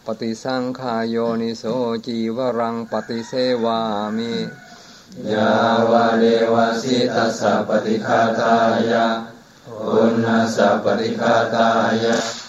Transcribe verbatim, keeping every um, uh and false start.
ปฏิสังขายโยนิโสจีวรังปฏิเสวามิยาวะเลวะสิตัสสะปฏิฆาตายะปุณณัสสะปฏิฆาตายะ